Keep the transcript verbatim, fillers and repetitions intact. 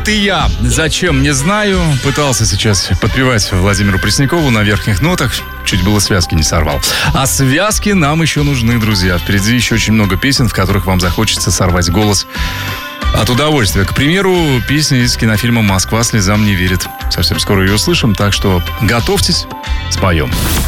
Вот и я. Зачем, не знаю. Пытался сейчас подпевать Владимиру Преснякову на верхних нотах. Чуть было связки не сорвал. А связки нам еще нужны, друзья. Впереди еще очень много песен, в которых вам захочется сорвать голос от удовольствия. К примеру, песня из кинофильма «Москва слезам не верит». Совсем скоро ее услышим, так что готовьтесь, споем.